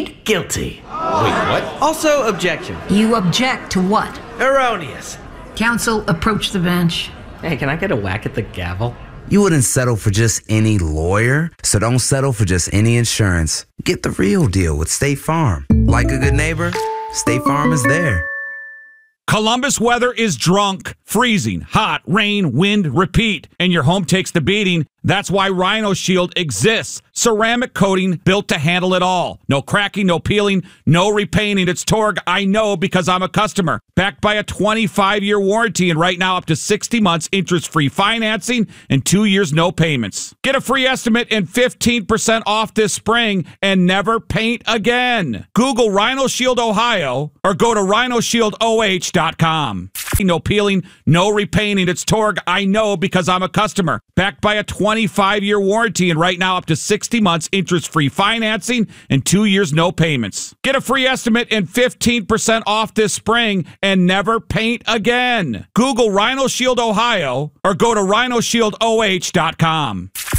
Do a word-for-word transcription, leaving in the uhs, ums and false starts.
Guilty. Wait, what? Also, objection. You object to what? Erroneous. Counsel, approach the bench. Hey, can I get a whack at the gavel? You wouldn't settle for just any lawyer, so don't settle for just any insurance. Get the real deal with State Farm. Like a good neighbor, State Farm is there. Columbus weather is drunk, freezing, hot, rain, wind, repeat, and your home takes the beating. That's why Rhino Shield exists. Ceramic coating built to handle it all. No cracking, no peeling, no repainting. It's Torg. I know because I'm a customer. Backed by a twenty-five year warranty and right now up to sixty months interest-free financing and two years no payments. Get a free estimate and fifteen percent off this spring and never paint again. Google Rhino Shield Ohio or go to rhino shield o h dot com. No peeling, no repainting. It's Torg. I know because I'm a customer. Backed by a twenty-five year warranty and right now up to sixty months interest-free financing and two years no payments. Get a free estimate and fifteen percent off this spring and never paint again. Google Rhino Shield Ohio or go to rhino shield o h dot com.